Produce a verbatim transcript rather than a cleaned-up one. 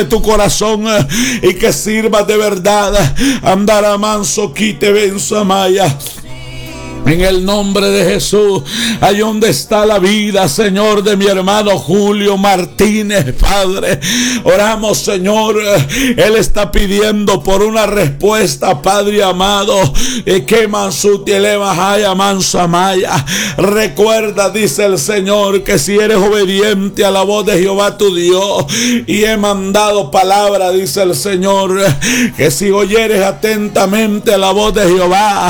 tu corazón y que sirvas de verdad. Andar a manso quite bensamaya. En el nombre de Jesús, ahí donde está la vida, Señor, de mi hermano Julio Martínez, Padre, oramos, Señor, él está pidiendo por una respuesta, Padre amado, que mansuti elevajaya mansamaya. Recuerda, dice el Señor, que si eres obediente a la voz de Jehová tu Dios, y he mandado palabra, dice el Señor, que si oyeres atentamente la voz de Jehová,